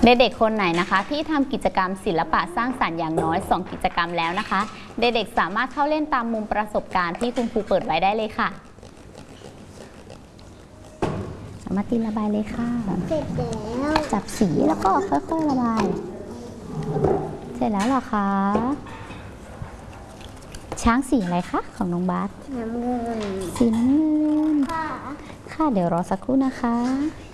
เด็กๆคนไหนนะคะที่ทำกิจกรรมศิลปะสร้างสรรค์อย่างน้อย2กิจกรรมแล้วนะคะเด็กๆสามารถเข้าเล่นตามมุมประสบการณ์ที่คุณครูเปิดไว้ได้เลยค่ะมาตีระบายเลยค่ะเสร็จแล้วจับสีแล้วก็ค่อยๆระบายเสร็จแล้วเหรอคะช้างสีอะไรคะของน้องบาสน้ำเงินสีน้ำเงินค่ะค่ะเดี๋ยวรอสักครู่นะคะ